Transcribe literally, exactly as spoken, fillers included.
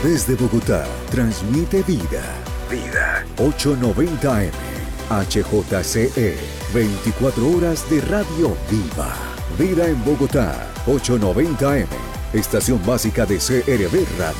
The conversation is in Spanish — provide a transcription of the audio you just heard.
Desde Bogotá, transmite Vida. Vida. ochocientos noventa A M. H J C E. veinticuatro horas de radio viva. Vida en Bogotá. ochocientos noventa A M. Estación básica de C R B Radio.